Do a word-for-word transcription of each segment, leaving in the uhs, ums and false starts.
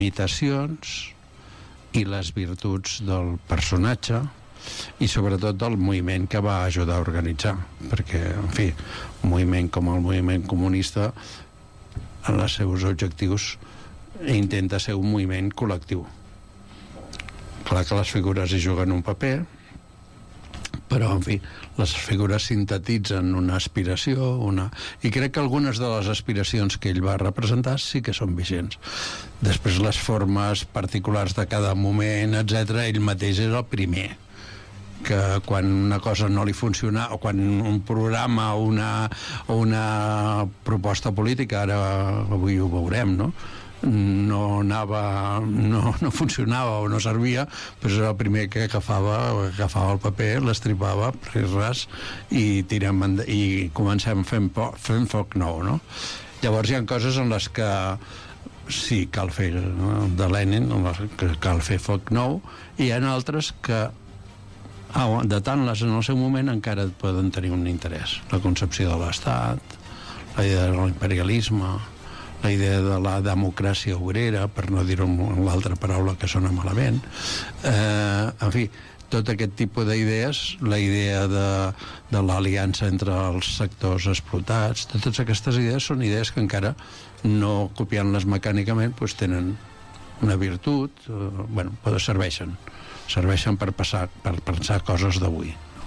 limitacions i les virtuts del personatge i sobretot del moviment que va ajudar a organitzar, perquè, en fi, un moviment com el moviment comunista en els seus objectius intenta ser un moviment col·lectiu. Clar que les figures hi juguen un paper, però, en fi, les figures sintetitzen una aspiració, una... i crec que algunes de les aspiracions que ell va representar sí que són vigents. Després, les formes particulars de cada moment, etcètera, ell mateix és el primer que quan una cosa no li funciona, o quan un programa o una, o una proposta política, ara avui ho veurem, no? no anava, no, no funcionava o no servia, però era el primer que agafava, agafava el paper, l'estripava, res ras, i tirem i comencem fent, po, fent foc nou, no? Llavors hi ha coses en les que sí, cal fer, no? De Lenin, que cal fer foc nou, i hi ha altres que datant-les en el seu moment encara poden tenir un interès. La concepció de l'Estat, la idea de l'imperialisme, la idea de la democràcia obrera, per no dir-ho en l'altra paraula que sona malament, eh, en fi, tot aquest tipus d'idees, la idea de, de l'aliança entre els sectors explotats, totes aquestes idees són idees que encara, no copiant-les mecànicament, doncs tenen una virtut, eh, bueno, però serveixen serveixen per passar, per pensar coses d'avui.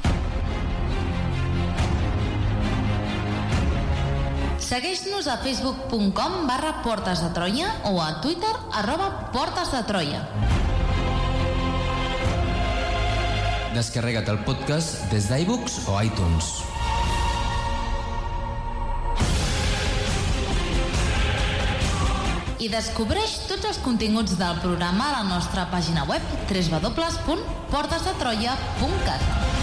Segueix-nos a facebook punt com barra Portes de Troia o a Twitter arroba Portes de Troia. Descarrega't el podcast des d'iBooks o iTunes. I descobreix tots els continguts del programa a la nostra pàgina web w w w punt portes de troia punt cat.